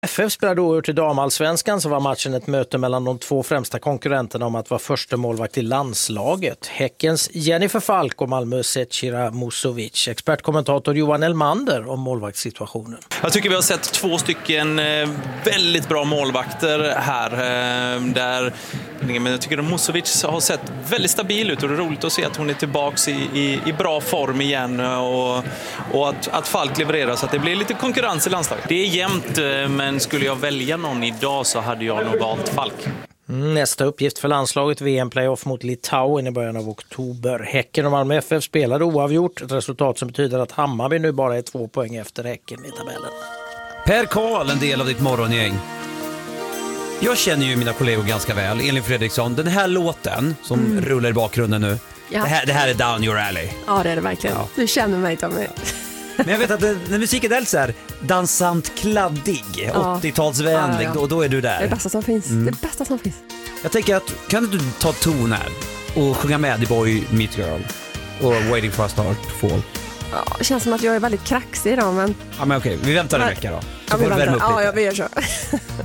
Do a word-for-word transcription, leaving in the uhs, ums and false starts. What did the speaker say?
F F spelade oavgjort i damallsvenskan, så var matchen ett möte mellan de två främsta konkurrenterna om att vara första målvakt i landslaget. Häckens Jennifer Falk och Malmö Zecira Musovic. Expertkommentator Johan Elmander om målvaktssituationen. Jag tycker vi har sett två stycken väldigt bra målvakter här. Där, men jag tycker att Musovic har sett väldigt stabil ut och det är roligt att se att hon är tillbaka i, i, i bra form igen och, och att, att Falk levererar så att det blir lite konkurrens i landslaget. Det är jämnt, men skulle jag välja någon idag så hade jag nog valt Falk. Nästa uppgift för landslaget, V M-playoff mot Litauen i början av oktober. Häcken och Malmö F F spelade oavgjort, ett resultat som betyder att Hammarby nu bara är två poäng efter Häcken i tabellen. Per Karl, en del av ditt morgongäng. Jag känner ju mina kollegor ganska väl. Elin Fredriksson, den här låten som mm. rullar i bakgrunden nu, ja. det, här, det här är down your alley. Ja, det är det verkligen. Ja. Du känner mig, Tommy. Men jag vet att när musiken är så här dansant kladdig, ja. åttiotalsvänlig, ja, ja. Då, då är du där. Det bästa som finns. Mm. Det bästa som finns. Jag tänker att, kan du ta ton här och sjunga med The Boy Meet Girl och Waiting for a Star to Fall? Ja, det känns som att jag är väldigt kraxig idag, men... Ja, men okej, vi väntar en vecka då. Så ja, vi väntar. värma upp ja, lite. Ja, vi gör så.